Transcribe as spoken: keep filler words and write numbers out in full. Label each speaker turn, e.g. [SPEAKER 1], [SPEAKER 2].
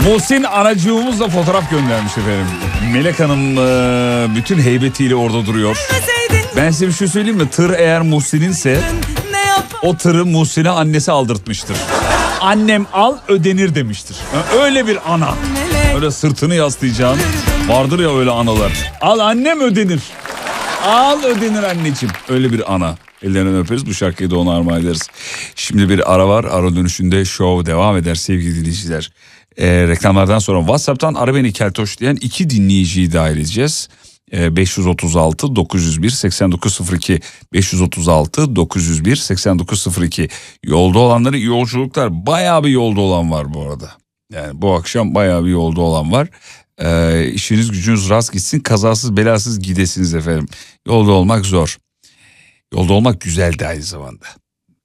[SPEAKER 1] Muhsin anacığımızla fotoğraf göndermiş efendim. Melek Hanım e, bütün heybetiyle orada duruyor. Ben size bir şey söyleyeyim mi? Tır eğer Muhsin'inse o tırı Muhsin'e annesi aldırtmıştır. Annem al ödenir demiştir. Öyle bir ana. Öyle sırtını yaslayacağın. Vardır ya öyle analar. Al annem ödenir. Al ödenir anneciğim. Öyle bir ana. Ellerinden öperiz, bu şarkıyı da ona armağan ederiz. Şimdi bir ara var. Ara dönüşünde show devam eder sevgili dinleyiciler. Ee, reklamlardan sonra WhatsApp'tan ara beni keltoş diyen iki dinleyiciyi dahil edeceğiz. Ee, beş yüz otuz altı dokuz yüz bir seksen dokuz sıfır iki beş yüz otuz altı dokuz yüz bir seksen dokuz sıfır iki. Yolda olanları iyi yolculuklar. Bayağı bir yolda olan var bu arada. Yani bu akşam bayağı bir yolda olan var. Ee, işiniz gücünüz rast gitsin, kazasız belasız gidesiniz efendim. Yolda olmak zor. Yolda olmak güzel de aynı zamanda.